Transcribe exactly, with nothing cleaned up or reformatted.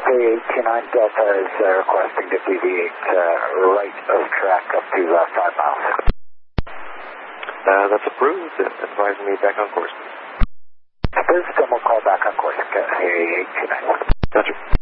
Hey, eight two nine Delta is uh, requesting to deviate uh, right of track up to uh, five miles. Uh, that's approved. Advise me back on course. This then we'll call back on course. Hey, eight two nine. Gotcha.